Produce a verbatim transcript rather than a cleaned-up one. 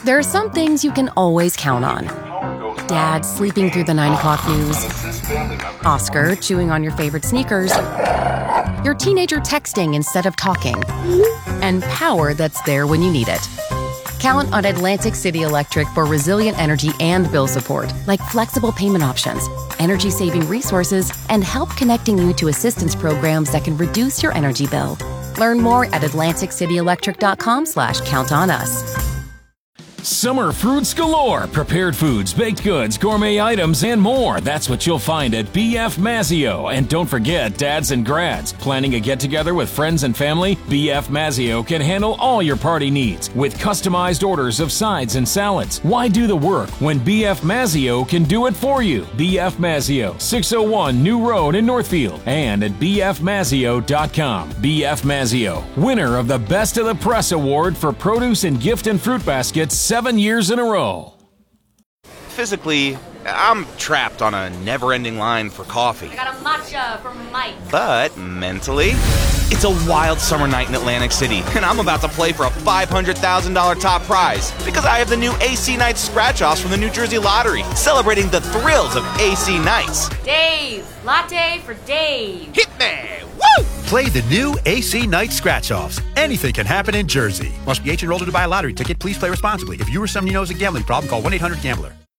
There are some things you can always count on. Dad sleeping through the nine o'clock news. Oscar chewing on your favorite sneakers. Your teenager texting instead of talking. And power that's there when you need it. Count on Atlantic City Electric for resilient energy and bill support, like flexible payment options, energy-saving resources, and help connecting you to assistance programs that can reduce your energy bill. Learn more at atlantic city electric dot com slash count on us. Summer fruits galore. Prepared foods, baked goods, gourmet items, and more. That's what you'll find at B F Mazzio. And don't forget, dads and grads. Planning a get-together with friends and family? B F Mazzio can handle all your party needs with customized orders of sides and salads. Why do the work when B F Mazzio can do it for you? B F Mazzio, six oh one New Road in Northfield, and at b f mazzio dot com. B F Mazzio, winner of the Best of the Press Award for produce and gift and fruit baskets seven years in a row. Physically, I'm trapped on a never-ending line for coffee. I got a matcha from Mike. But mentally, it's a wild summer night in Atlantic City, and I'm about to play for a five hundred thousand dollars top prize because I have the new A C Nights scratch-offs from the New Jersey Lottery, celebrating the thrills of A C Nights. Dave, latte for Dave. Hit me! Woo! Play the new A C Night Scratch-Offs. Anything can happen in Jersey. Must be age enrolled to buy a lottery ticket. Please play responsibly. If you or someone you know has a gambling problem, call one eight hundred gambler.